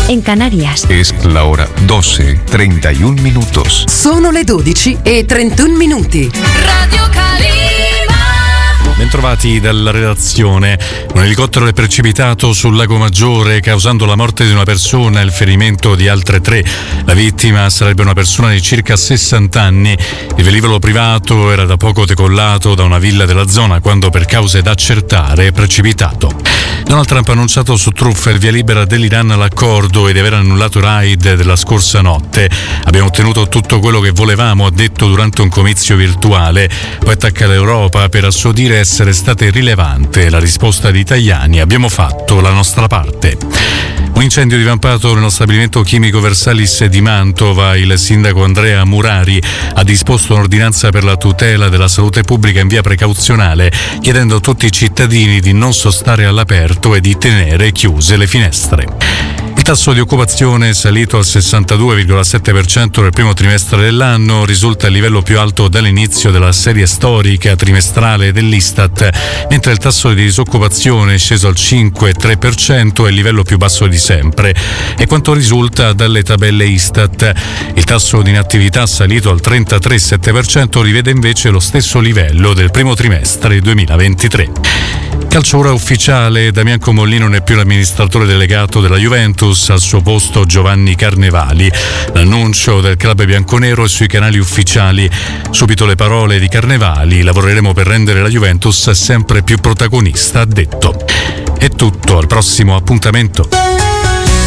en Canarias. Es la hora 12:31 minutos. Sono le 12:31 minuti. Radio Calima. Bentrovati dalla redazione. Un elicottero è precipitato sul Lago Maggiore causando la morte di una persona e il ferimento di altre 3. La vittima sarebbe una persona di circa 60 anni. Il velivolo privato era da poco decollato da una villa della zona quando per cause da accertare è precipitato. Donald Trump ha annunciato su truffa il via libera dell'Iran all'accordo e di aver annullato raid della scorsa notte. Abbiamo ottenuto tutto quello che volevamo, ha detto durante un comizio virtuale. Poi attacca l'Europa per a suo dire essere stata irrilevante. La risposta di Tajani: abbiamo fatto la nostra parte. Un incendio divampato nello stabilimento chimico Versalis di Mantova. Il sindaco Andrea Murari ha disposto un'ordinanza per la tutela della salute pubblica in via precauzionale, chiedendo a tutti i cittadini di non sostare all'aperto e di tenere chiuse le finestre. Il tasso di occupazione è salito al 62,7% nel primo trimestre dell'anno, risulta il livello più alto dall'inizio della serie storica trimestrale dell'Istat, mentre il tasso di disoccupazione è sceso al 5,3%, è il livello più basso di sempre. E quanto risulta dalle tabelle Istat, il tasso di inattività salito al 33,7% rivede invece lo stesso livello del primo trimestre 2023. Calcio ora ufficiale, Damian Comolli non è più l'amministratore delegato della Juventus, al suo posto Giovanni Carnevali. L'annuncio del club bianconero è sui canali ufficiali. Subito le parole di Carnevali: lavoreremo per rendere la Juventus sempre più protagonista, ha detto. È tutto, al prossimo appuntamento.